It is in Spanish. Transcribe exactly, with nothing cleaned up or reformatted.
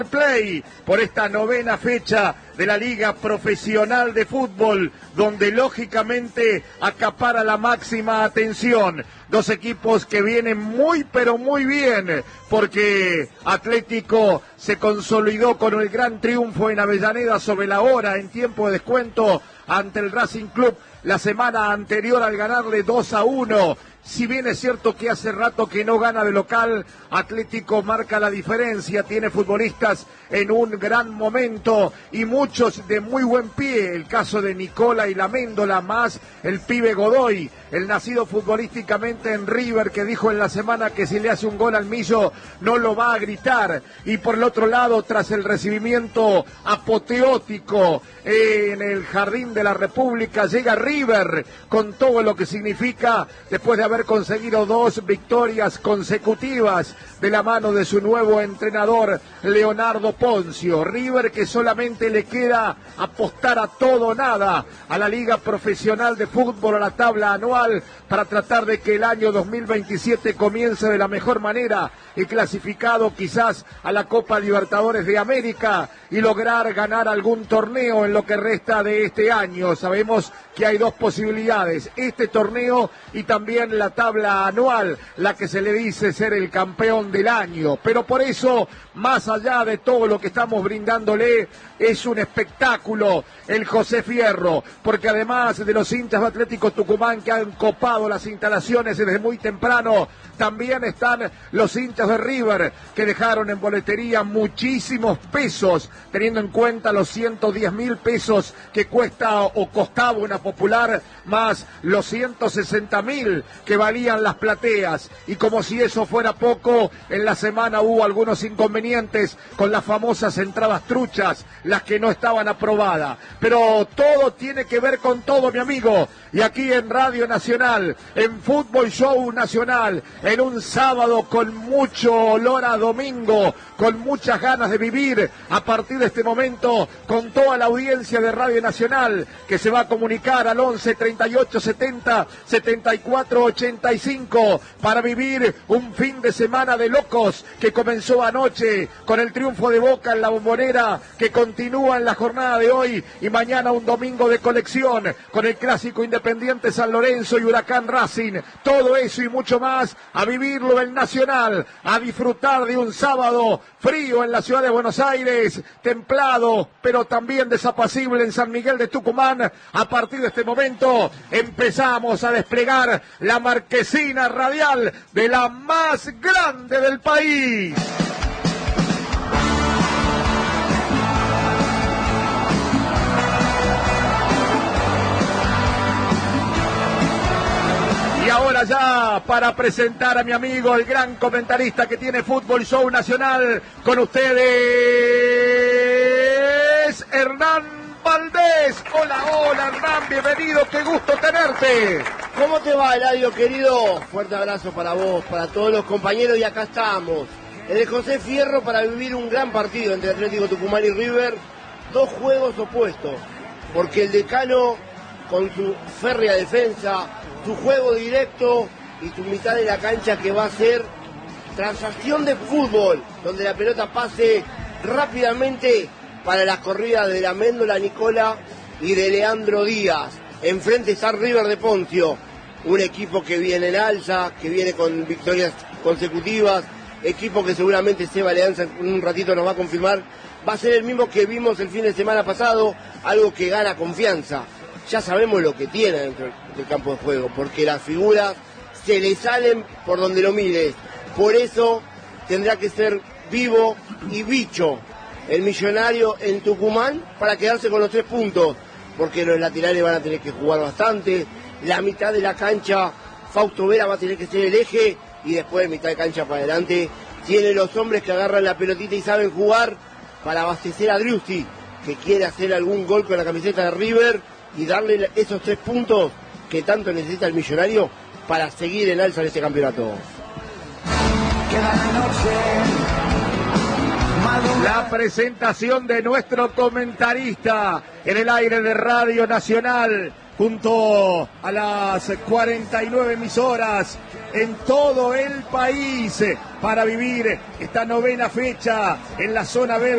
Play por esta novena fecha de la Liga Profesional de Fútbol, donde lógicamente acapara la máxima atención. Dos equipos que vienen muy pero muy bien, porque Atlético se consolidó con el gran triunfo en Avellaneda sobre la hora en tiempo de descuento ante el Racing Club la semana anterior al ganarle dos a uno. Si bien es cierto que hace rato que no gana de local, Atlético marca la diferencia, tiene futbolistas en un gran momento y muchos de muy buen pie, el caso de Nicola y la Méndola, más el pibe Godoy, el nacido futbolísticamente en River, que dijo en la semana que si le hace un gol al Millo no lo va a gritar. Y por el otro lado, tras el recibimiento apoteótico en el Jardín de la República, llega River con todo lo que significa después de haber conseguido dos victorias consecutivas de la mano de su nuevo entrenador Leonardo Poncio. River que solamente le queda apostar a todo o nada a la Liga Profesional de Fútbol, a la tabla anual, para tratar de que el año dos mil veintisiete comience de la mejor manera y clasificado quizás a la Copa Libertadores de América y lograr ganar algún torneo en lo que resta de este año. Sabemos que hay dos posibilidades, este torneo y también la tabla anual, la que se le dice ser el campeón del año. Pero por eso, más allá de todo lo que estamos brindándole, es un espectáculo el José Fierro, porque además de los hinchas de Atlético Tucumán que han copado las instalaciones desde muy temprano, también están los hinchas de River que dejaron en boletería muchísimos pesos, teniendo en cuenta los ciento diez mil pesos que cuesta o costaba una popular, más los ciento sesenta mil que valían las plateas. Y como si eso fuera poco, en la semana hubo algunos inconvenientes con las famosas entradas truchas, las que no estaban aprobadas. Pero todo tiene que ver con todo, mi amigo. Y aquí en Radio Nacional, en Fútbol Show Nacional, en un sábado con mucho olor a domingo, con muchas ganas de vivir, a partir de este momento, con toda la audiencia de Radio Nacional, que se va a comunicar al once, treinta y ocho, setenta, setenta y cuatro, ochenta y cinco, para vivir un fin de semana de locos que comenzó anoche con el triunfo de Boca en la Bombonera, que continúa en la jornada de hoy, y mañana un domingo de colección con el clásico Independiente San Lorenzo y Huracán Racing. Todo eso y mucho más, a vivirlo en Nacional, a disfrutar de un sábado frío en la ciudad de Buenos Aires, templado pero también desapacible en San Miguel de Tucumán. A partir de este momento empezamos a desplegar la marquesina radial de la más grande del país. Y ahora ya, para presentar a mi amigo, el gran comentarista que tiene Fútbol Show Nacional, con ustedes, Hernán Valdés. Hola, hola Hernán, bienvenido, qué gusto tenerte. ¿Cómo te va, Eladio, querido? Fuerte abrazo para vos, para todos los compañeros, y acá estamos, en el José Fierro, para vivir un gran partido entre Atlético Tucumán y River. Dos juegos opuestos, porque el decano, con su férrea defensa, su juego directo y su mitad de la cancha, que va a ser transacción de fútbol, donde la pelota pase rápidamente para las corridas de la Méndola, Nicola y de Leandro Díaz. Enfrente está River de Poncio, un equipo que viene en alza, que viene con victorias consecutivas, equipo que seguramente Seba Leanza en un ratito nos va a confirmar, va a ser el mismo que vimos el fin de semana pasado, algo que gana confianza. Ya sabemos lo que tiene dentro del campo de juego, porque las figuras se le salen por donde lo mires. Por eso tendrá que ser vivo y bicho el Millonario en Tucumán para quedarse con los tres puntos, porque los laterales van a tener que jugar bastante, la mitad de la cancha Fausto Vera va a tener que ser el eje, y después de mitad de cancha para adelante tiene los hombres que agarran la pelotita y saben jugar para abastecer a Driussi, que quiere hacer algún gol con la camiseta de River y darle esos tres puntos que tanto necesita el Millonario para seguir en alza en este campeonato. La presentación de nuestro comentarista en el aire de Radio Nacional, junto a las cuarenta y nueve emisoras en todo el país, para vivir esta novena fecha en la zona B.